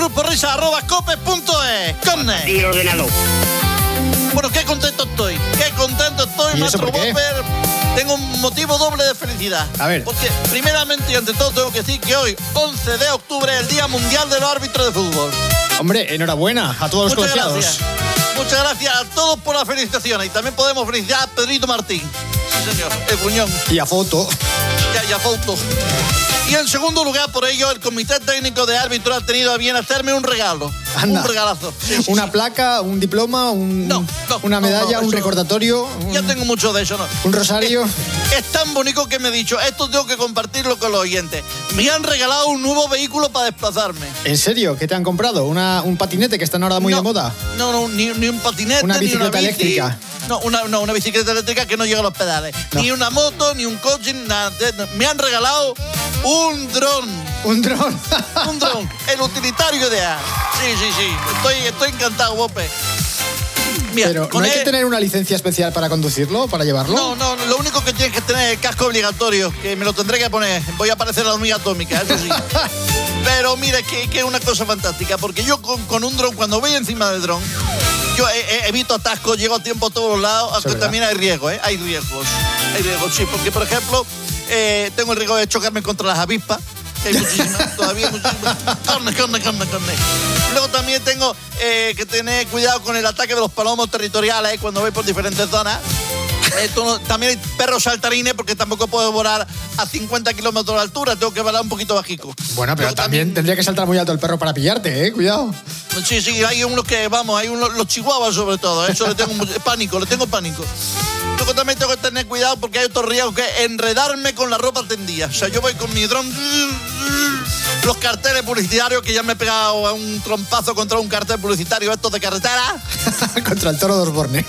gruporrisa@cope.es. Corne. Y el ordenador. Bueno, qué contento estoy, Maestro Whopper. Tengo un motivo doble de felicidad. A ver. Porque primeramente y ante todo tengo que decir que hoy, 11 de octubre, es el Día Mundial de los Árbitros de Fútbol. Hombre, enhorabuena a todos los colegiados. Muchas gracias a todos por las felicitaciones. Y también podemos felicitar a Pedrito Martín. Sí, señor, el cuñón. Y a Foto. Y a Foto. Y en segundo lugar, por ello, el Comité Técnico de Árbitros ha tenido a bien hacerme un regalo. Anda. Un regalazo. Sí, ¿Una placa, un diploma, una medalla, un recordatorio? Ya tengo mucho de eso, ¿no? ¿Un rosario? Es tan bonito que me he dicho, esto tengo que compartirlo con los oyentes. Me han regalado un nuevo vehículo para desplazarme. ¿En serio? ¿Qué te han comprado? ¿Un patinete que está ahora muy de moda? No, ni un patinete, ¿Una bicicleta ni una bici. eléctrica? No, una bicicleta eléctrica que no llega a los pedales. No. Ni una moto, ni un coche, nada. Me han regalado un dron. ¿Un dron? Un dron, el utilitario ideal. Sí. Estoy encantado, Bope. Mira, pero ¿no hay que tener una licencia especial para conducirlo, para llevarlo? No, lo único que tienes que tener es el casco obligatorio, que me lo tendré que poner. Voy a parecer la hormiga atómica, eso sí. Pero mira, que es una cosa fantástica, porque yo con un dron, cuando voy encima del dron, yo evito atascos, llego a tiempo a todos los lados, aunque también hay riesgos, Hay riesgos, sí, porque por ejemplo, tengo el riesgo de chocarme contra las avispas. Hay muchísimas, todavía muchísimas. Corne. Luego también tengo que tener cuidado con el ataque de los palomos territoriales cuando voy por diferentes zonas. También hay perros saltarines porque tampoco puedo volar a 50 kilómetros de altura, tengo que volar un poquito bajico. Bueno, pero también tendría que saltar muy alto el perro para pillarte, cuidado. Sí, hay unos que, los chihuahuas sobre todo, eso le tengo pánico. Luego también tengo que tener cuidado porque hay otro riesgo que es enredarme con la ropa tendida. O sea, yo voy con mi dron, los carteles publicitarios, que ya me he pegado a un trompazo contra un cartel publicitario estos de carretera. Contra el toro de Osborne.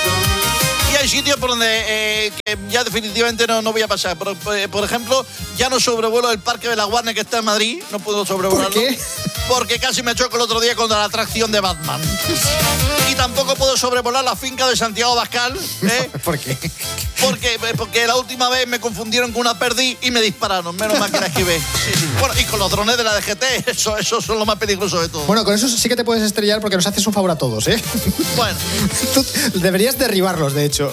Y hay sitios por donde que ya definitivamente no voy a pasar. Por ejemplo, ya no sobrevuelo el Parque de la Warner que está en Madrid. No puedo sobrevolarlo. ¿Por qué? Porque casi me choco el otro día contra la atracción de Batman. Y tampoco puedo sobrevolar la finca de Santiago Abascal. ¿Por qué? Porque la última vez me confundieron con una perdiz y me dispararon. Menos mal que la esquivé. Sí. Bueno, y con los drones de la DGT, eso son lo más peligroso de todo. Bueno, con eso sí que te puedes estrellar porque nos haces un favor a todos, Bueno. Tú deberías derribarlos, de hecho.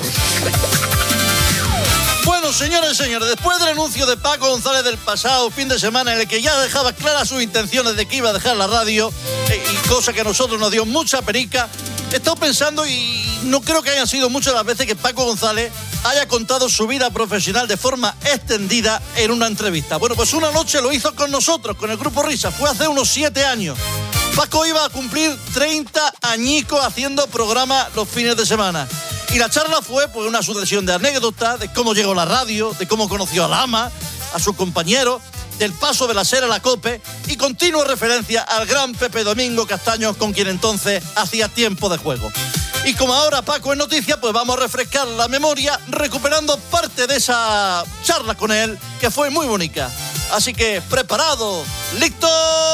Bueno, señores, después del anuncio de Paco González del pasado fin de semana en el que ya dejaba claras sus intenciones de que iba a dejar la radio, y cosa que a nosotros nos dio mucha perica, he estado pensando y no creo que hayan sido muchas las veces que Paco González haya contado su vida profesional de forma extendida en una entrevista. Bueno, pues una noche lo hizo con nosotros, con el Grupo Risa, fue hace unos 7 años. Paco iba a cumplir 30 añicos haciendo programa los fines de semana. Y la charla fue pues una sucesión de anécdotas, de cómo llegó a la radio, de cómo conoció a Lama, a sus compañeros, del paso de la SER a la COPE y continua referencia al gran Pepe Domingo Castaños, con quien entonces hacía tiempo de juego. Y como ahora Paco es noticia, pues vamos a refrescar la memoria recuperando parte de esa charla con él, que fue muy bonita. Así que, preparado, listo,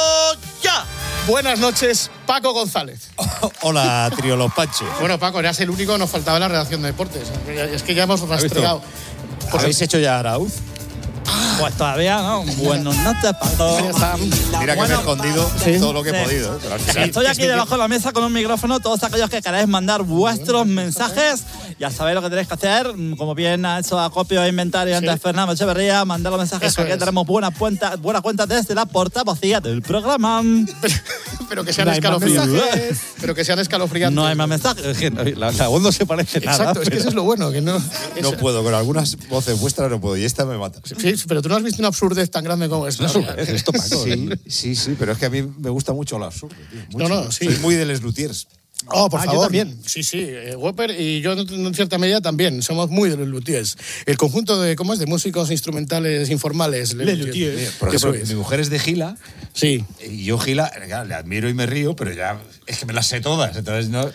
ya. Buenas noches, Paco González. Hola, trío Los Panches. Bueno, Paco, eras el único, nos faltaba la redacción de deportes. Es que ya hemos rastreado. ¿Habéis hecho ya Arauz? Pues todavía no. Buenas noches, Paco. Mira que me he escondido todo lo que he podido. Pero al final, estoy aquí debajo de la mesa con un micrófono. Todos aquellos que queráis mandar vuestros mensajes, ya sabéis lo que tenéis que hacer. Como bien ha hecho acopio e inventario antes Fernando Echeverría, mandar los mensajes porque tenemos buena cuenta desde la portavocía del programa. Pero que sean escalofriantes. Pero que sean escalofriantes. No hay más mensajes. La voz no se parece nada. Exacto, es que eso es lo bueno. Que no puedo, con algunas voces vuestras no puedo. Y esta me mata. Sí, pero tú no has visto una absurdez tan grande como esta. Esto, Paco. Sí, pero es que a mí me gusta mucho lo absurdo. Sí. Soy muy de Les Luthiers. Oh, por favor. Yo también. Sí, Whopper y yo en cierta medida también. Somos muy de los luthiers. El conjunto de músicos instrumentales informales. Les Luthiers. Por ejemplo, mi mujer es de Gila. Sí. Y yo Gila, le admiro y me río, pero ya es que me las sé todas. Entonces no.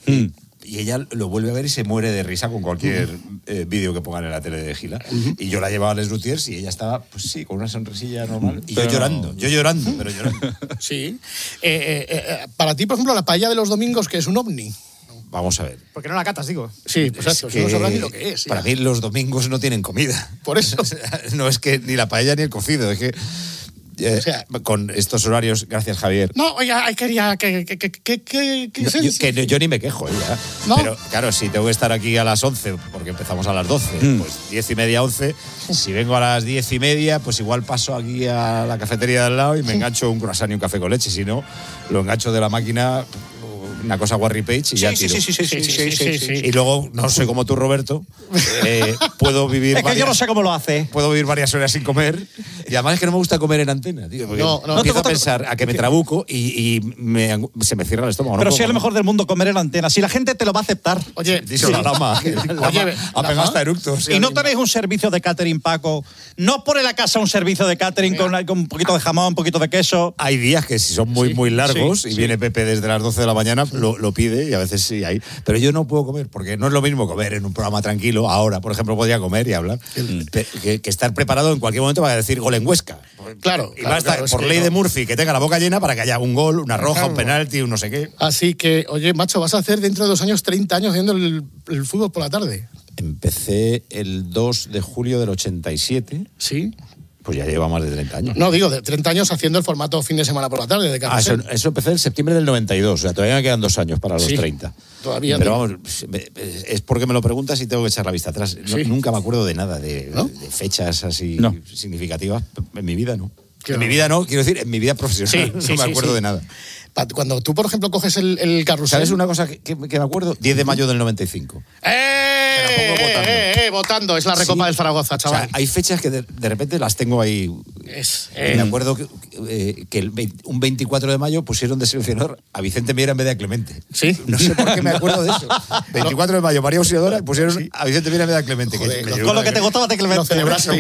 Y ella lo vuelve a ver y se muere de risa con cualquier vídeo que pongan en la tele de Gila. Y yo la llevaba a Les Luthiers y ella estaba, pues sí, con una sonrisilla normal. Y yo llorando. Sí. Para ti, por ejemplo, la paella de los domingos, que es un ovni. Vamos a ver. ¿Por qué no la catas, digo? Sí, pues eso, no sabrás ni lo que es. Para mí los domingos no tienen comida. Por eso. No es que ni la paella ni el cocido, es que con estos horarios, gracias Javier. No, oye, quería que yo ni me quejo ya. ¿No? Pero claro, si tengo que estar aquí a las 11, porque empezamos a las 12, pues 10:30, 11. Si vengo a las 10:30, pues igual paso aquí a la cafetería de al lado y me engancho un croissant y un café con leche. Si no, lo engancho de la máquina, una cosa Warry Page y ya tiro. Sí. Y luego, no sé como tú, Roberto, puedo vivir... Es que yo no sé cómo lo hace. Puedo vivir varias horas sin comer. Y además es que no me gusta comer en antena, tío. Porque empiezo a pensar a que me trabuco y se me cierra el estómago. Pero si es lo mejor del mundo comer en antena. Si la gente te lo va a aceptar. Oye, dice la lama. Ha pegado hasta eructos. Y no tenéis un servicio de catering, Paco. No pone la casa un servicio de catering con un poquito de jamón, un poquito de queso. Hay días que si son muy largos y viene Pepe desde las 12 de la mañana, lo pide y a veces sí hay. Pero yo no puedo comer porque no es lo mismo comer en un programa tranquilo. Ahora, por ejemplo, podría comer y hablar. Que estar preparado en cualquier momento para decir gol en Huesca. Claro. Y va a estar por ley de Murphy que tenga la boca llena para que haya un gol, una roja, un penalti, un no sé qué. Así que, oye, macho, vas a hacer dentro de 2 años 30 años haciendo el fútbol por la tarde. Empecé el 2 de julio del 87. Sí. Pues ya lleva más de 30 años. No, digo, de 30 años haciendo el formato fin de semana por la tarde de Carrusel. Eso empecé en septiembre del 92, o sea, todavía me quedan 2 años para los 30. Todavía. Pero vamos, es porque me lo preguntas y tengo que echar la vista atrás. Nunca me acuerdo de nada, de fechas así significativas. En mi vida no. En mi vida no, quiero decir, en mi vida profesional no me acuerdo de nada. Cuando tú, por ejemplo, coges el Carrusel... ¿Sabes una cosa que me acuerdo? 10 de mayo del 95. Votando, es la Recopa del Zaragoza, chaval. O sea, hay fechas que de repente las tengo ahí. Me acuerdo que un 24 de mayo pusieron de seleccionador a Vicente Miera en vez de a Clemente. Sí. No sé por qué me acuerdo de eso. 24 de mayo, María Auxiliadora, pusieron a Vicente Miera en vez de a Clemente. Joder, con lo que te gustaba de Clemente. Lo celebraste.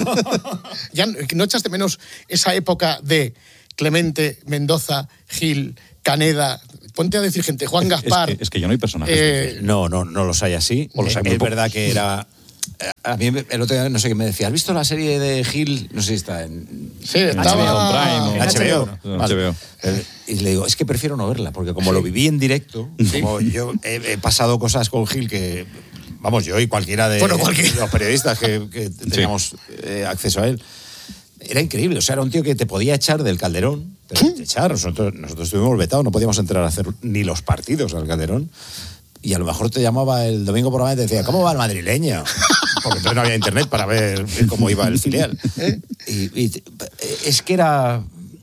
Ya no echas de menos esa época de Clemente, Mendoza, Gil, Caneda... Ponte a decir gente, Juan Gaspar... Es que yo no hay personajes. No los hay así. Es verdad que era... A mí el otro día no sé qué me decía. ¿Has visto la serie de Gil? No sé si está en... Sí, estaba en HBO. Y le digo, es que prefiero no verla, porque como lo viví en directo, como yo he pasado cosas con Gil que... Vamos, yo y cualquiera de los periodistas que teníamos acceso a él. Era increíble, o sea, era un tío que te podía echar del Calderón, nosotros estuvimos vetados, no podíamos entrar a hacer ni los partidos al Calderón, y a lo mejor te llamaba el domingo por la mañana y te decía, ¿cómo va el madrileño? Porque entonces no había internet para ver cómo iba el filial. Y es que era...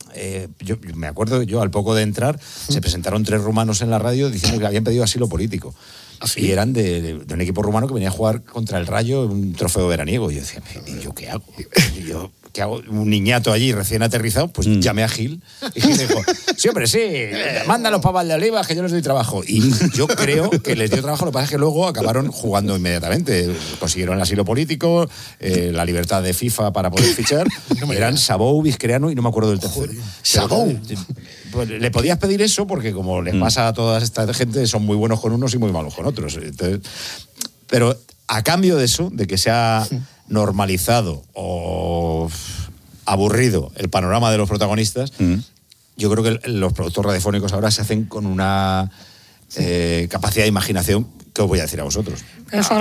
yo me acuerdo, al poco de entrar, se presentaron 3 rumanos en la radio diciendo que habían pedido asilo político. ¿Sí? Y eran de un equipo rumano que venía a jugar contra el Rayo un trofeo veraniego. Y yo decía, ¿y yo qué hago? ¿Qué hago? Un niñato allí recién aterrizado, pues llamé a Gil. Y Gil dijo, sí, hombre, sí, mándalos para Valdeolivas que yo les doy trabajo. Y yo creo que les dio trabajo, lo que pasa es que luego acabaron jugando inmediatamente. Consiguieron el asilo político, la libertad de FIFA para poder fichar. Eran Sabou, Vizquereanu y no me acuerdo del tercero. Sabou. Pues le podías pedir eso porque como les pasa a toda esta gente, son muy buenos con unos y muy malos con otros. Entonces, pero a cambio de eso, de que se ha normalizado o aburrido el panorama de los protagonistas, yo creo que los productos radiofónicos ahora se hacen con una capacidad de imaginación que os voy a decir a vosotros. Eso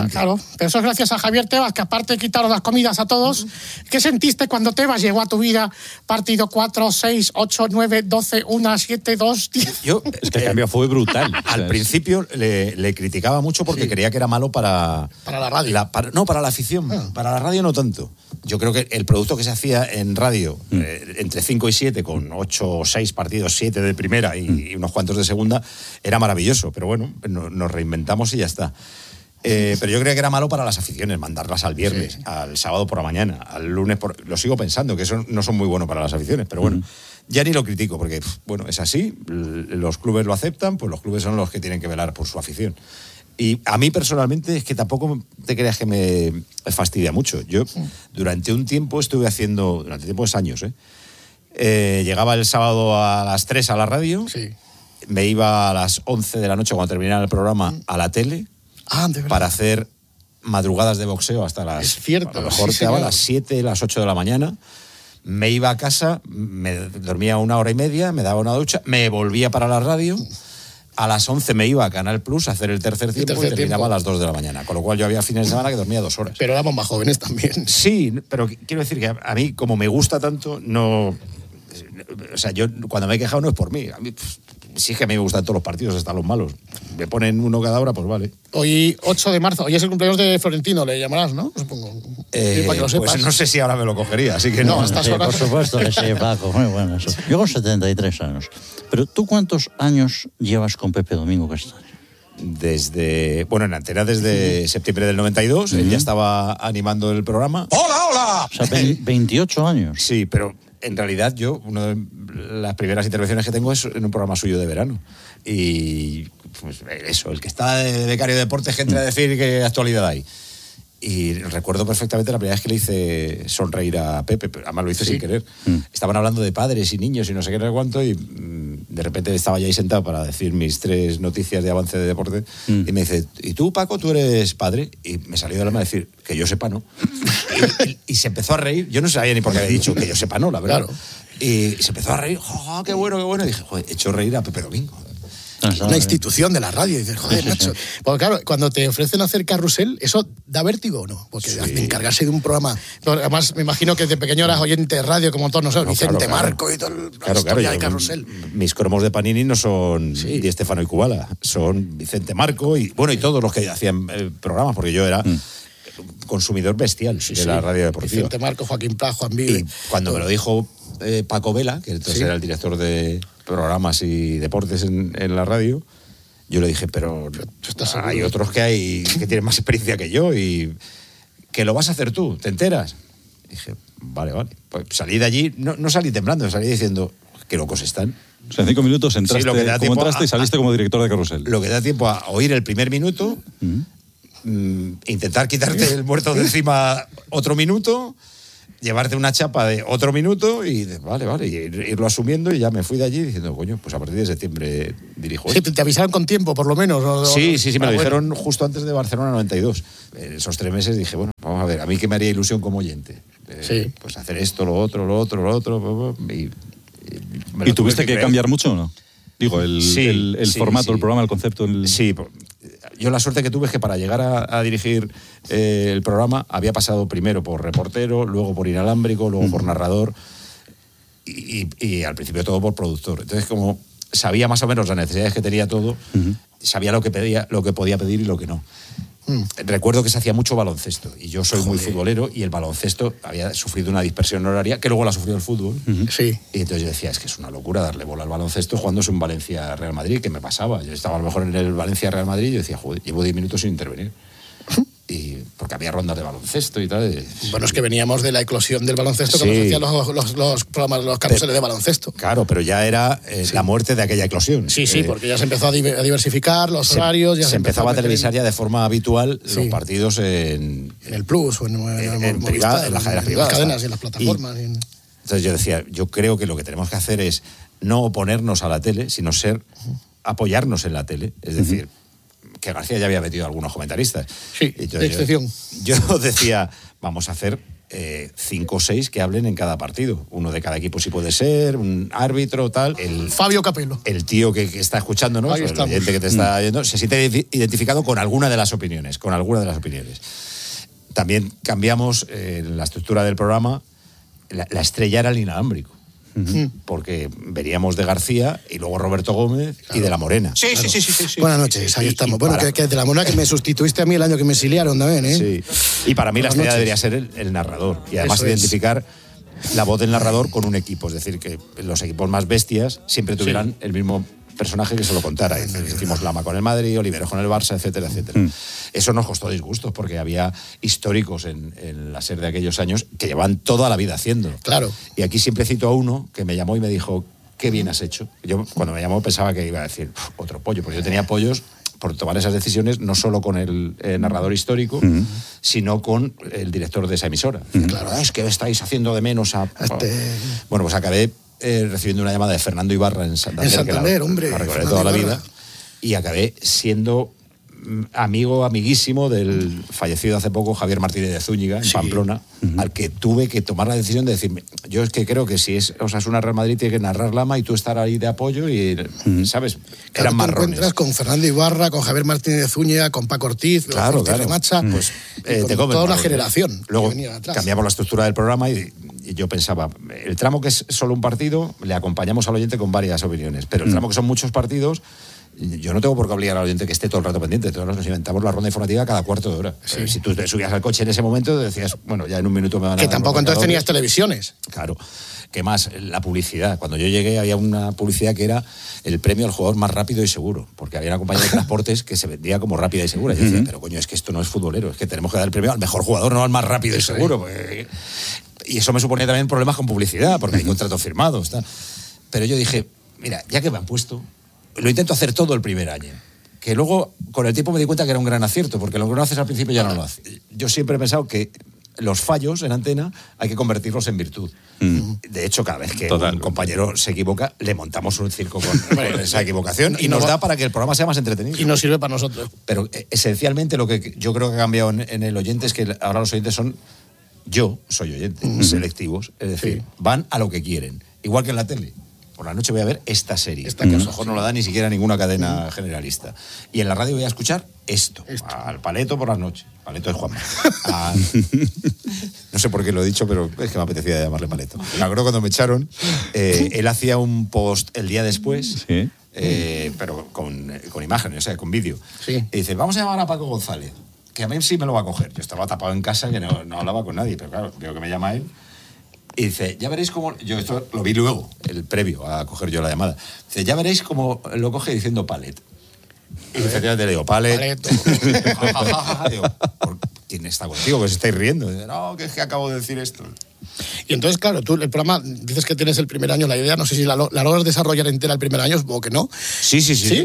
es gracias a Javier Tebas, que aparte de quitaros las comidas a todos, ¿qué sentiste cuando Tebas llegó a tu vida? Partido 4, 6, 8, 9, 12, 1, 7, 2, 10... Es que el cambio fue brutal. Al principio le criticaba mucho porque creía que era malo para la radio. Para la afición. Para la radio no tanto. Yo creo que el producto que se hacía en radio, entre 5 y 7, con 8 o 6 partidos, 7 de primera y unos cuantos de segunda, era maravilloso. Pero bueno, nos reinventamos y ya está. Pero yo creía que era malo para las aficiones, mandarlas al viernes, al sábado por la mañana, al lunes lo sigo pensando, que eso no son muy buenos para las aficiones, pero bueno, ya ni lo critico, porque bueno, es así, los clubes lo aceptan, pues los clubes son los que tienen que velar por su afición. Y a mí personalmente es que tampoco te creas que me fastidia mucho. Yo durante un tiempo durante tiempos años, llegaba el sábado a las 3 a la radio, me iba a las 11 de la noche cuando terminara el programa a la tele, para hacer madrugadas de boxeo hasta las... Es cierto. A lo mejor quedaba a las 7, las 8 de la mañana. Me iba a casa, me dormía 1 hora y media, me daba una ducha, me volvía para la radio, A las 11 me iba a Canal Plus a hacer el tercer tiempo y terminaba a las 2 de la mañana. Con lo cual yo había fines de semana que dormía 2 horas. Pero éramos más jóvenes también. Sí, pero quiero decir que a mí, como me gusta tanto, no... O sea, yo cuando me he quejado no es por mí. A mí, pues, sí es que a mí me gustan todos los partidos, hasta los malos. Me ponen uno cada hora, pues vale. Hoy, 8 de marzo, hoy es el cumpleaños de Florentino, le llamarás, ¿no? Supongo. Para que lo sepas. Pues no sé si ahora me lo cogería, así que no. Sí, por supuesto que sí, Paco. Muy bueno eso. Yo con 73 años. Pero ¿tú cuántos años llevas con Pepe Domingo Castaño? En Antena desde septiembre del 92, él ya estaba animando el programa. ¡Hola, hola! O sea, 28 años. Sí, pero en realidad yo, una de las primeras intervenciones que tengo es en un programa suyo de verano. Y pues eso, el que está de becario de deportes que entra a decir qué actualidad hay. Y recuerdo perfectamente la primera vez que le hice sonreír a Pepe, pero además lo hice sin querer. Estaban hablando de padres y niños y no sé qué, no sé cuánto, y de repente estaba ya ahí sentado para decir mis 3 noticias de avance de deporte, y me dice, ¿y tú, Paco, tú eres padre? Y me salió del alma decir, que yo sepa, no. y se empezó a reír, yo no sabía ni por qué había dicho que yo sepa, no, la verdad. Claro. Y se empezó a reír, ¡oh, qué bueno, qué bueno! Y dije, joder, he hecho reír a Pepe Domingo. Una institución de la radio. Y dices, joder, macho. Porque claro, cuando te ofrecen hacer carrusel, ¿eso da vértigo o no? Porque encargarse de un programa... Pero además, me imagino que de pequeño eras oyente de radio, como todos nosotros, Vicente claro. Marco y todo el historia de carrusel. Mis cromos de Panini no son Di Stéfano y Kubala, son Vicente Marco y todos los que hacían programas, porque yo era... consumidor bestial de la radio deportiva. Vicente Marco, Joaquín Pla, Juan Vive. Y cuando me lo dijo Paco Vela, que entonces era el director de programas y deportes en la radio, yo le dije, pero hay otros que tienen más experiencia que yo y que lo vas a hacer tú, ¿te enteras? Y dije, vale. Pues salí de allí, no salí temblando, salí diciendo, qué locos están. O sea, en 5 minutos entraste, y saliste como director de carrusel. Lo que da tiempo a oír el primer minuto, intentar quitarte el muerto de encima otro minuto, llevarte una chapa de otro minuto y vale, y irlo asumiendo, y ya me fui de allí diciendo, coño, pues a partir de septiembre dirijo esto. ¿Te avisaron con tiempo, por lo menos? Sí, me lo dijeron justo antes de Barcelona 92. En esos 3 meses dije, bueno, vamos a ver, a mí que me haría ilusión como oyente. Pues hacer esto, lo otro. ¿Y tuviste que cambiar mucho o no? Digo, el formato, el programa, el concepto. Sí, yo la suerte que tuve es que para llegar a dirigir el programa había pasado primero por reportero, luego por inalámbrico, luego por narrador y al principio todo por productor. Entonces, como sabía más o menos las necesidades que tenía todo, sabía lo que podía pedir y lo que no. Recuerdo que se hacía mucho baloncesto y yo soy muy futbolero y el baloncesto había sufrido una dispersión horaria que luego la sufrió el fútbol. Y entonces yo decía, es que es una locura darle bola al baloncesto jugándose un Valencia-Real Madrid, que me pasaba. Yo estaba a lo mejor en el Valencia-Real Madrid y yo decía, joder, llevo 10 minutos sin intervenir. Y porque había rondas de baloncesto y tal. Bueno, es que veníamos de la eclosión del baloncesto, que nos hacían los programas, los carruseles de baloncesto. Claro, pero ya era la muerte de aquella eclosión. Sí, porque ya se empezó a diversificar los horarios. Ya se empezaba a televisar ya de forma habitual los partidos en el Plus o en las cadenas privadas. En las cadenas y en las plataformas. Entonces yo decía, yo creo que lo que tenemos que hacer es no oponernos a la tele, sino apoyarnos en la tele. Es decir, que García ya había metido a algunos comentaristas. Sí, de excepción. Yo decía, vamos a hacer 5 o 6 que hablen en cada partido. Uno de cada equipo si puede ser, un árbitro, tal. Fabio Capello. El tío que está escuchándonos, el oyente que te está oyendo, se siente identificado con alguna de las opiniones. También cambiamos la estructura del programa. La estrella era el inalámbrico. Porque veníamos de García y luego Roberto Gómez y de la Morena. Sí. Buenas noches, ahí estamos. Bueno, que de la Morena, que me sustituiste a mí el año que me exiliaron también, ¿eh? Sí. Y para mí la estrella debería ser el narrador. Y además identificar la voz del narrador con un equipo. Es decir, que los equipos más bestias siempre tuvieran el mismo personaje que se lo contara. Decimos Lama con el Madrid, Oliveros con el Barça, etcétera. Eso nos costó disgustos porque había históricos en la SER de aquellos años que llevan toda la vida haciéndolo. Claro. Y aquí siempre cito a uno que me llamó y me dijo, qué bien has hecho. Yo cuando me llamó pensaba que iba a decir otro pollo, porque yo tenía pollos por tomar esas decisiones no solo con el narrador histórico, sino con el director de esa emisora. Claro, es que estáis haciendo de menos a... Bueno, pues acabé recibiendo una llamada de Fernando Ibarra en Santander, hombre, la recordé toda la vida, y acabé siendo amiguísimo del fallecido hace poco Javier Martínez de Zúñiga, en Pamplona, al que tuve que tomar la decisión de decirme, yo es que creo que si es Osasuna Real Madrid tiene que narrar Lama y tú estar ahí de apoyo y, ¿sabes? Claro, eran marrones. Te encuentras con Fernando Ibarra, con Javier Martínez de Zúñiga, con Paco Ortiz, claro. Macha, pues con toda una generación. Luego que venía atrás. cambiamos la estructura del programa y yo pensaba, el tramo que es solo un partido, le acompañamos al oyente con varias opiniones, pero el tramo que son muchos partidos, yo no tengo por qué obligar al oyente que esté todo el rato pendiente. Todos nos inventamos la ronda informativa cada cuarto de hora. Sí. Si tú te subías al coche en ese momento, decías, bueno, ya en un minuto me van a... Que tampoco entonces tenías televisiones. Claro. ¿Qué más? La publicidad. Cuando yo llegué había una publicidad que era el premio al jugador más rápido y seguro, porque había una compañía de transportes que se vendía como rápida y segura. Y yo decía, pero coño, es que esto no es futbolero, es que tenemos que dar el premio al mejor jugador, no al más rápido y seguro. Pues... Y eso me suponía también problemas con publicidad, porque hay contratos firmados. Pero yo dije, mira, ya que me han puesto... Lo intento hacer todo el primer año. Que luego, con el tiempo me di cuenta que era un gran acierto, porque lo que no haces al principio ya no lo haces. Yo siempre he pensado que los fallos en antena hay que convertirlos en virtud. De hecho, cada vez que un compañero se equivoca, le montamos un circo con esa equivocación y nos da para que el programa sea más entretenido. Y nos sirve para nosotros. Pero esencialmente lo que yo creo que ha cambiado en el oyente es que ahora los oyentes son... Yo soy oyente, selectivos. Es decir, van a lo que quieren. Igual que en la tele. Por la noche voy a ver esta serie, que a lo mejor no la da ni siquiera ninguna cadena generalista. Y en la radio voy a escuchar esto. Al Paleto por las noches. Paleto es Juanma. No sé por qué lo he dicho, pero es que me apetecía llamarle Paleto. Me acuerdo cuando me echaron, él hacía un post el día después, pero con imágenes, o sea, con vídeo. Sí. Y dice, vamos a llamar a Paco González, que a mí sí me lo va a coger. Yo estaba tapado en casa, que no hablaba con nadie, pero claro, veo que me llama él. Y dice, ya veréis cómo... Yo esto lo vi luego, el previo a coger yo la llamada. Dice, ya veréis cómo lo coge diciendo Palet. Y efectivamente le digo, Palet. Digo, ¿quién está contigo? Que os estáis riendo. Dice, no, que es que acabo de decir esto. Y entonces, claro, tú el programa, dices que tienes el primer año, la idea, no sé si la logras desarrollar entera el primer año, supongo que no. Sí.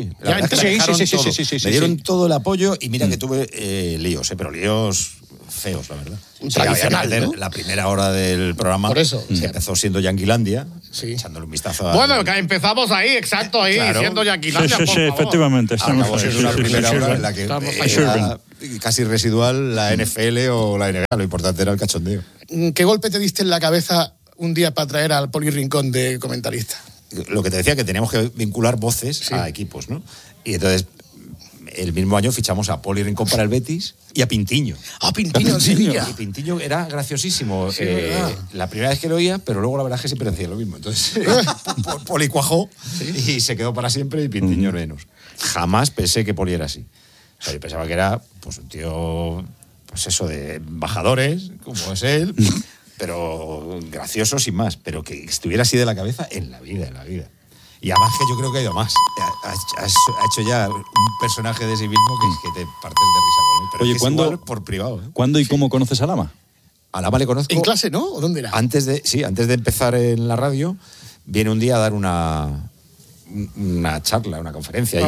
Me dieron todo el apoyo y mira que tuve líos, pero líos... feos, la verdad. Tradicional, ¿no? La primera hora del programa. Por eso. Que empezó siendo Yanquilandia, echándole un vistazo a... Bueno, que empezamos ahí, exacto, ahí, claro. Siendo Yanquilandia, Sí, efectivamente. Acabó siendo la primera hora en la que era casi residual la NFL o la NBA. Lo importante era el cachondeo. ¿Qué golpe te diste en la cabeza un día para traer al Poli Rincón de comentarista? Lo que te decía, que teníamos que vincular voces a equipos, ¿no? Y entonces... El mismo año fichamos a Poli Rincón para el Betis y a Pintiño. Pintiño en Sevilla. Y Pintiño era graciosísimo. Sí, la primera vez que lo oía, pero luego la verdad es que siempre decía lo mismo. Entonces, Poli cuajó y se quedó para siempre y Pintiño menos. Jamás pensé que Poli era así. O sea, yo pensaba que era pues un tío, pues eso, de embajadores, como es él, pero gracioso sin más. Pero que estuviera así de la cabeza en la vida. Y además que yo creo que ha ido más. Ha hecho ya un personaje de sí mismo que te partes de risa con él. Pero oye, es igual por privado. ¿Cuándo y cómo conoces a Lama? A Lama le conozco... ¿En clase, no? ¿O dónde era? Antes de empezar en la radio, viene un día a dar una charla, una conferencia.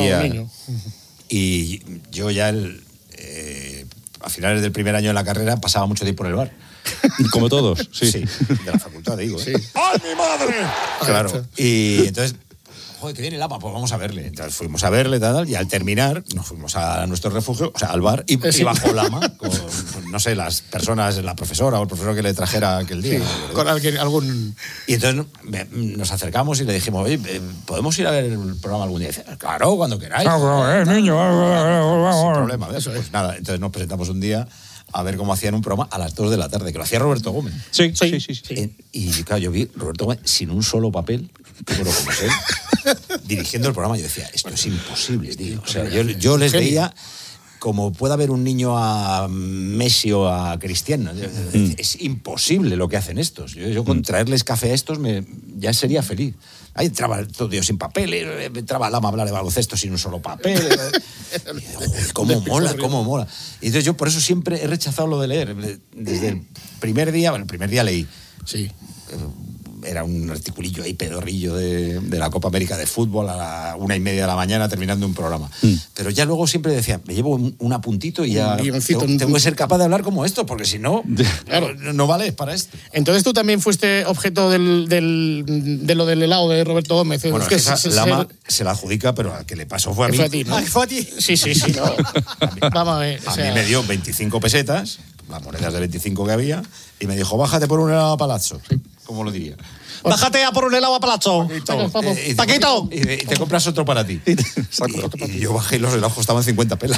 Y yo ya a finales del primer año de la carrera pasaba mucho tiempo en el bar. Como todos, sí. De la facultad, digo. Sí. ¡Ay, mi madre! Claro. Y entonces... Joder, que viene Lama, pues vamos a verle. Entonces fuimos a verle, y al terminar nos fuimos a nuestro refugio, o sea, al bar, y bajó Lama con, no sé, las personas, la profesora o el profesor que le trajera aquel día. Sí, con algún... Y entonces nos acercamos y le dijimos, oye, ¿podemos ir a ver el programa algún día? Y dice, claro, cuando queráis. Niño. Sin problema. Pues nada, entonces nos presentamos un día a ver cómo hacían un programa a las 2 de la tarde, que lo hacía Roberto Gómez. Sí. Y claro, yo vi Roberto Gómez sin un solo papel, como él, dirigiendo el programa. Yo decía, esto es imposible, tío. O sea, yo les veía como puede haber un niño a Messi o a Cristiano. Es imposible lo que hacen estos. Yo con traerles café a estos ya sería feliz. Ahí entraba todo Dios sin papel, entraba Lama a hablar de baloncesto sin un solo papel. Joder, cómo mola. Y entonces yo por eso siempre he rechazado lo de leer. Desde el primer día leí. Sí. era un articulillo ahí pedorrillo de la Copa América de fútbol a la 1:30 de la mañana terminando un programa. Pero ya luego siempre decía, me llevo un apuntito y ya tengo que ser capaz de hablar como esto, porque si no, claro, no vale para esto. Entonces tú también fuiste objeto de lo del helado de Roberto Gómez. Bueno, es que Lama se la adjudica, pero al que le pasó fue a mí. Fue a ti, ¿no? ¿Fue a ti? Sí, no. Vamos a ver. A mí me dio 25 pesetas, las monedas de 25 que había, y me dijo, bájate por un helado a Palazzo. ¿Cómo lo diría? Bájate a por un helado a Palazzo. Paquito. Y te compras otro para ti. Y yo bajé y los helados costaban 50 pelas.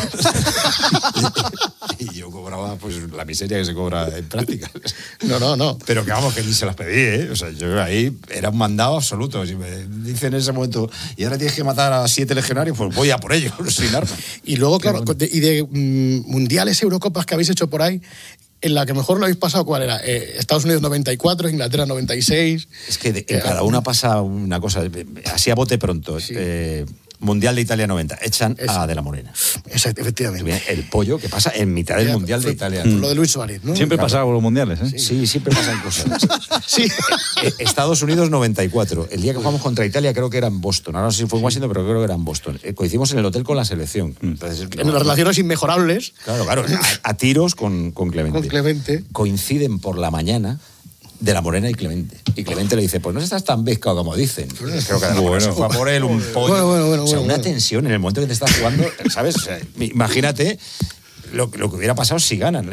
Y yo cobraba pues la miseria que se cobra en prácticas. No. Pero que vamos, que ni se las pedí, ¿eh? O sea, yo ahí era un mandado absoluto. Si me dicen en ese momento, y ahora tienes que matar a 7 legionarios, pues voy a por ellos, sin armas. Y luego, claro, y de mundiales, Eurocopas que habéis hecho por ahí, en la que mejor lo habéis pasado, ¿cuál era? Estados Unidos 94, Inglaterra 96. Es que en cada una pasa una cosa, así a bote pronto. Sí. Mundial de Italia 90, echan a De la Morena. Exacto, efectivamente. El pollo que pasa en mitad del Mundial de Italia. Lo de Luis Suárez, ¿no? Siempre pasaba con los mundiales, ¿eh? Sí, siempre pasan cosas. Sí. Estados Unidos 94, el día que jugamos contra Italia creo que era en Boston. Ahora no sé si fue en Washington, pero creo que era en Boston. Coincidimos en el hotel con la selección. Entonces, en las relaciones inmejorables. Claro, a tiros con Clemente. Con Clemente. Coinciden por la mañana De la Morena y Clemente. Y Clemente le dice, pues no estás tan pescado como dicen. Creo que De la Morena se fue a por él, un pollo. Bueno, o sea, una tensión en el momento que te estás jugando, ¿sabes? O sea, imagínate lo que hubiera pasado si ganan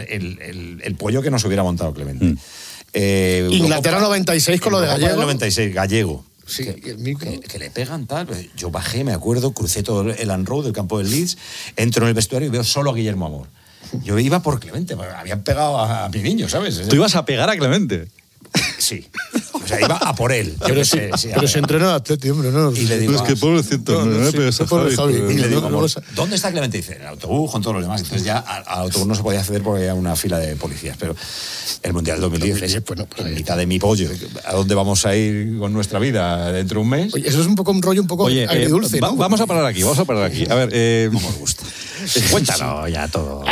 el pollo que nos hubiera montado Clemente. Inglaterra 96 con lo de Gallego. 96, Gallego. Sí, que le pegan tal. Yo bajé, me acuerdo, crucé todo el Road del campo del Leeds, entro en el vestuario y veo solo a Guillermo Amor. Yo iba por Clemente, habían pegado a mi niño, ¿sabes? ¿Tú ibas a pegar a Clemente? Sí. O sea, iba a por él. Pero se entrenó al Atleti, hombre, no. Y le digo, es que pobrecito, no le pegas a Javi. Y le digo, ¿dónde está Clemente? Dice, en el autobús con todos los demás. Entonces ya al autobús no se podía acceder porque había una fila de policías. Pero el Mundial 2010 es en mitad de mi pollo. ¿A dónde vamos a ir con nuestra vida dentro de un mes? Oye, eso es un poco un rollo un poco agridulce, ¿no? Vamos a parar aquí. A ver, ¿cómo me gusta? Cuéntalo ya todo.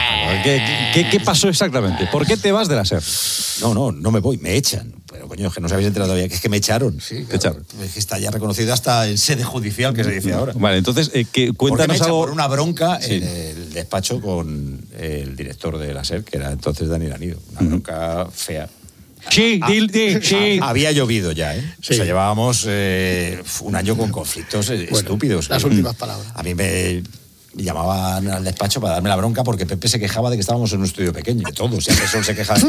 ¿Qué pasó exactamente? ¿Por qué te vas de la SER? No me voy, me echan. Pero coño, es que no os habéis enterado todavía, que es que me echaron. Sí, claro. Echaron. Es que está ya reconocido hasta en sede judicial, que se dice ahora. Vale, entonces, cuéntanos algo. Por una bronca en el despacho con el director de la SER, que era entonces Daniel Anido. Una bronca fea. Sí. Había llovido ya, ¿eh? Sí. O sea, llevábamos un año con conflictos estúpidos. Las últimas palabras. A mí me llamaban al despacho para darme la bronca porque Pepe se quejaba de que estábamos en un estudio pequeño. De todos, y Anderson se quejaba